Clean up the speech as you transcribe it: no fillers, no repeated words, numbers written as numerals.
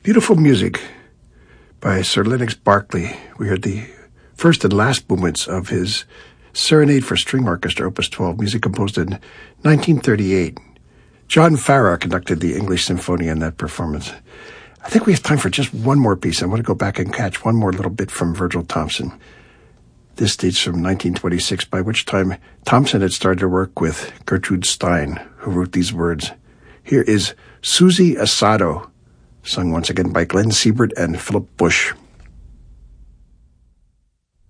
Beautiful music by Sir Lennox Berkeley. We heard the first and last movements of his Serenade for String Orchestra, Opus 12, music composed in 1938. John Farrar conducted the English Symphony in that performance. I think we have time for just one more piece. I want to go back and catch one more little bit from Virgil Thomson. This dates from 1926, by which time Thomson had started to work with Gertrude Stein, who wrote these words. Here is Susie Asado, sung once again by Glenn Siebert and Philip Bush.